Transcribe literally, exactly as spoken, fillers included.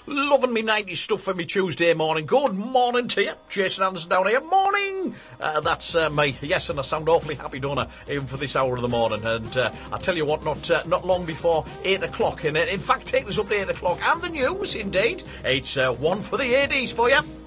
Loving me nineties stuff for me Tuesday morning. Good morning to you. Jason Anderson down here. Morning! Uh, that's uh, me. Yes, and I sound awfully happy, don't I, even for this hour of the morning. And uh, I tell you what, not uh, not long before eight o'clock. And uh, in fact, take us up to eight o'clock. And the news, indeed. It's uh, one for the eighties for you.